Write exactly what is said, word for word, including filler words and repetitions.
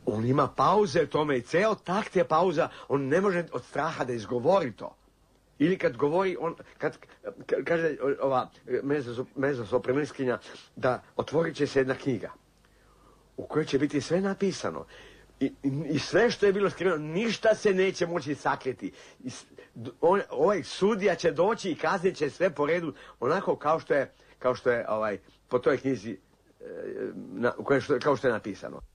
On ima pauze tome i ceo takt je pauza, on ne može od straha da izgovori to. Ili kad govori, on, kad kaže ova mezosopraniskinja da otvorit će se jedna knjiga u kojoj će biti sve napisano. I, i, i sve što je bilo skriveno, ništa se neće moći sakriti. I, on, ovaj sudija će doći i kaznit će sve po redu, onako kao što je, kao što je ovaj, po toj knjizi, e, na, koje što, kao što je napisano.